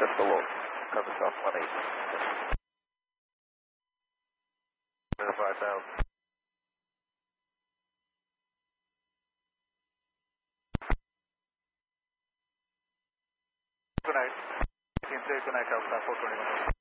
just below. Cover south 18. 5,000. Good night. 18 safe, good night, Alpha 421.